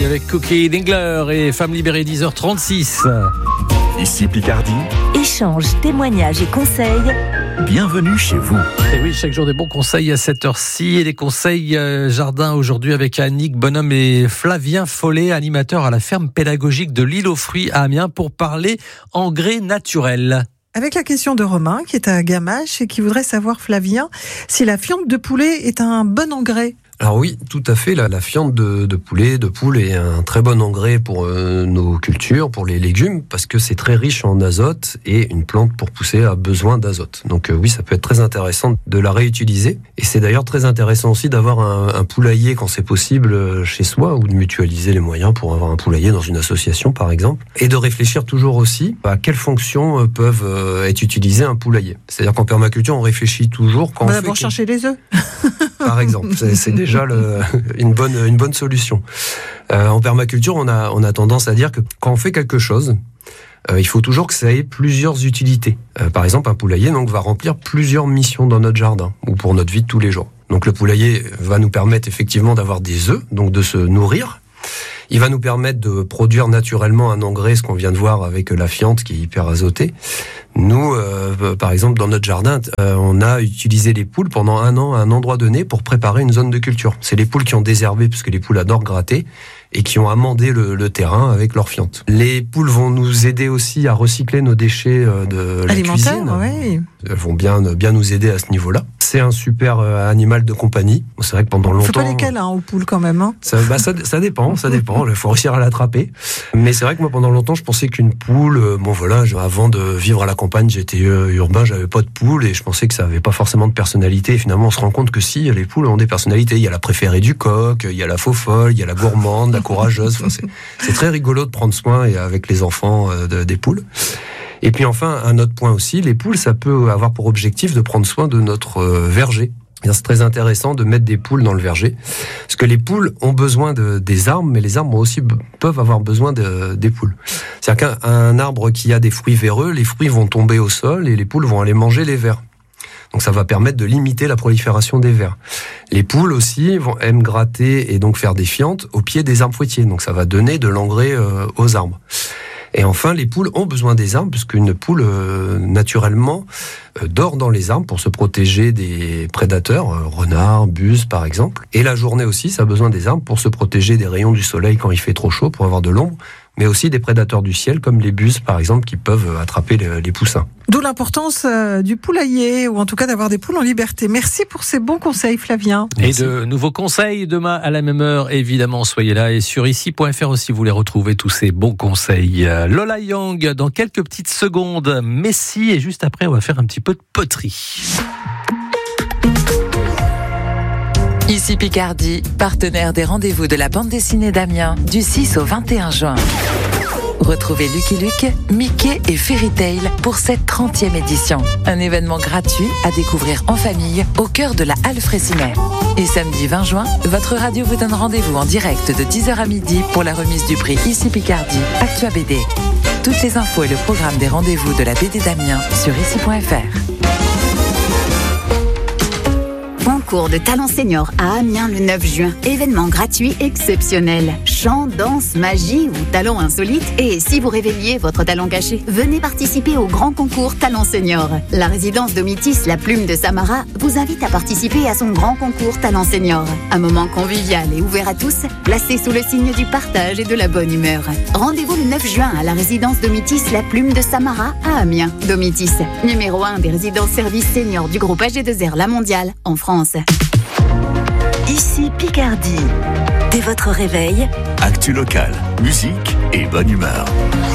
Avec Cookie Dingler et Femme Libérée 10h36. Ici Picardie. Échanges, témoignages et conseils. Bienvenue chez vous. Et oui, chaque jour des bons conseils à cette heure-ci. Et les conseils jardin aujourd'hui avec Annick Bonhomme et Flavien Follet, animateurs à la ferme pédagogique de l'Île aux Fruits à Amiens pour parler engrais naturel. Avec la question de Romain qui est à Gamache et qui voudrait savoir, Flavien, si la fiente de poulet est un bon engrais. Alors oui, tout à fait. La fiente de poulet, de poule est un très bon engrais pour nos cultures, pour les légumes, parce que c'est très riche en azote et une plante pour pousser a besoin d'azote. Donc oui, ça peut être très intéressant de la réutiliser. Et c'est d'ailleurs très intéressant aussi d'avoir un poulailler quand c'est possible chez soi, ou de mutualiser les moyens pour avoir un poulailler dans une association par exemple. Et de réfléchir toujours aussi à quelles fonctions peuvent être utilisées un poulailler. C'est-à-dire qu'en permaculture, on réfléchit toujours quand on fait... Pour chercher les œufs. Par exemple, c'est déjà une bonne solution. En permaculture, on a tendance à dire que quand on fait quelque chose, il faut toujours que ça ait plusieurs utilités. Par exemple, un poulailler va remplir plusieurs missions dans notre jardin ou pour notre vie de tous les jours. Donc le poulailler va nous permettre effectivement d'avoir des œufs, donc de se nourrir. Il va nous permettre de produire naturellement un engrais, ce qu'on vient de voir avec la fiente qui est hyper azotée. Nous, par exemple, dans notre jardin, on a utilisé les poules pendant 1 an à un endroit donné pour préparer une zone de culture. C'est les poules qui ont désherbé, parce que les poules adorent gratter, et qui ont amendé le terrain avec leur fiente. Les poules vont nous aider aussi à recycler nos déchets de la cuisine. Oui. Elles vont bien nous aider à ce niveau-là. C'est un super animal de compagnie. C'est vrai que pendant longtemps... Faut pas les câlins aux poules quand même. Hein. Ça dépend. Il faut réussir à l'attraper. Mais c'est vrai que moi, pendant longtemps, je pensais qu'une poule... avant de vivre à la campagne, j'étais urbain, j'avais pas de poule et je pensais que ça avait pas forcément de personnalité. Et finalement, on se rend compte que si, les poules ont des personnalités. Il y a la préférée du coq, il y a la faux folle, il y a la gourmande, la courageuse. C'est très rigolo de prendre soin avec les enfants des poules. Et puis enfin, un autre point aussi, les poules, ça peut avoir pour objectif de prendre soin de notre verger. C'est très intéressant de mettre des poules dans le verger, parce que les poules ont besoin des arbres, mais les arbres peuvent avoir besoin des poules. C'est-à-dire qu'un arbre qui a des fruits véreux, les fruits vont tomber au sol et les poules vont aller manger les vers. Donc ça va permettre de limiter la prolifération des vers. Les poules aussi aiment gratter et donc faire des fientes au pied des arbres fruitiers, donc ça va donner de l'engrais aux arbres. Et enfin, les poules ont besoin des arbres, puisqu'une poule, naturellement, dort dans les arbres pour se protéger des prédateurs, renards, buses par exemple. Et la journée aussi, ça a besoin des arbres pour se protéger des rayons du soleil quand il fait trop chaud, pour avoir de l'ombre, mais aussi des prédateurs du ciel, comme les buses par exemple, qui peuvent attraper les poussins. D'où l'importance du poulailler, ou en tout cas d'avoir des poules en liberté. Merci pour ces bons conseils, Flavien. Merci. Et de nouveaux conseils demain à la même heure, évidemment, soyez là. Et sur ici.fr aussi, vous les retrouvez tous ces bons conseils. Lola Young, dans quelques petites secondes, Messi, et juste après, on va faire un petit peu de poterie. Ici Picardie, partenaire des rendez-vous de la bande dessinée d'Amiens du 6 au 21 juin. Retrouvez Lucky Luke, Mickey et Fairy Tail pour cette 30e édition. Un événement gratuit à découvrir en famille au cœur de la Halle Fraissinet. Et samedi 20 juin, votre radio vous donne rendez-vous en direct de 10h à midi pour la remise du prix Ici Picardie, Actua BD. Toutes les infos et le programme des rendez-vous de la BD d'Amiens sur ici.fr. Concours de talent senior à Amiens le 9 juin. Événement gratuit exceptionnel. Chant, danse, magie ou talent insolite. Et si vous révéliez votre talent caché, venez participer au grand concours talent senior. La résidence Domitis, la plume de Samara, vous invite à participer à son grand concours talent senior. Un moment convivial et ouvert à tous, placé sous le signe du partage et de la bonne humeur. Rendez-vous le 9 juin à la résidence Domitis, la plume de Samara à Amiens. Domitis, numéro 1 des résidences services seniors du groupe AG2R La Mondiale en France. Ici Picardie. Dès votre réveil, Actu locale, musique et bonne humeur.